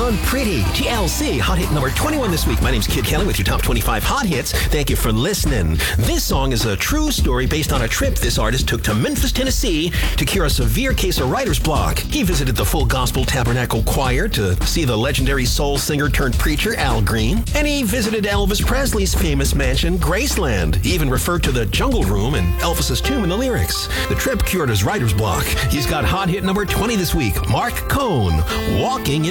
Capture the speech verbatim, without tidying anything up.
on Pretty. T L C, hot hit number twenty-one this week. My name's Kid Kelly with your top twenty-five hot hits. Thank you for listening. This song is a true story based on a trip this artist took to Memphis, Tennessee to cure a severe case of writer's block. He visited the Full Gospel Tabernacle Choir to see the legendary soul singer turned preacher Al Green. And he visited Elvis Presley's famous mansion, Graceland. He even referred to the Jungle Room and Elvis's tomb in the lyrics. The trip cured his writer's block. He's got hot hit number twenty this week. Mark Cohn, Walking in